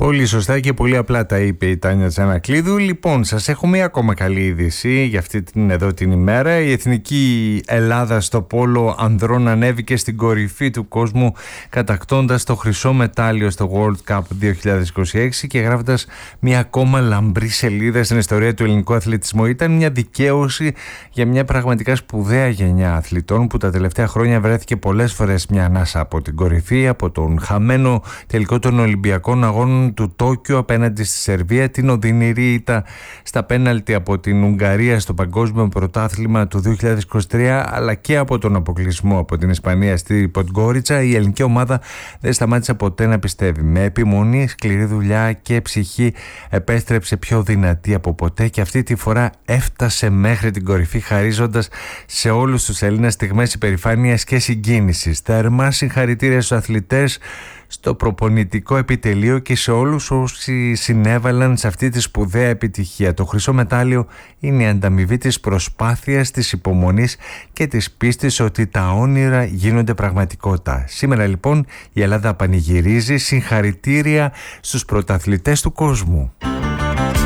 Πολύ σωστά και πολύ απλά τα είπε η Τάνια Τζανακλείδου. Λοιπόν, σας έχω μία ακόμα καλή είδηση για αυτή την ημέρα. Η Εθνική Ελλάδα στο πόλο ανδρών ανέβηκε στην κορυφή του κόσμου, κατακτώντας το χρυσό μετάλλιο στο World Cup 2026 και γράφοντας μία ακόμα λαμπρή σελίδα στην ιστορία του ελληνικού αθλητισμού. Ήταν μια δικαίωση για μια πραγματικά σπουδαία γενιά αθλητών που τα τελευταία χρόνια βρέθηκε πολλές φορές μια ανάσα από την κορυφή, από τον χαμένο τελικό των Ολυμπιακών Αγώνων του Τόκιο απέναντι στη Σερβία, την οδυνηρή ήττα στα πέναλτι από την Ουγγαρία στο Παγκόσμιο Πρωτάθλημα του 2023, αλλά και από τον αποκλεισμό από την Ισπανία στη Ποντγκόριτσα. Η ελληνική ομάδα δεν σταμάτησε ποτέ να πιστεύει. Με επιμονή, σκληρή δουλειά και ψυχή επέστρεψε πιο δυνατή από ποτέ και αυτή τη φορά έφτασε μέχρι την κορυφή, χαρίζοντας σε όλους τους Έλληνες στιγμές υπερηφάνειας και συγκίνησης. Θερμά συγχαρητήρια στους αθλητές, στο προπονητικό επιτελείο και σε όλους όσοι συνέβαλαν σε αυτή τη σπουδαία επιτυχία. Το χρυσό μετάλλιο είναι η ανταμοιβή της προσπάθειας, της υπομονής και της πίστης ότι τα όνειρα γίνονται πραγματικότητα. Σήμερα λοιπόν η Ελλάδα πανηγυρίζει. Συγχαρητήρια στους πρωταθλητές του κόσμου.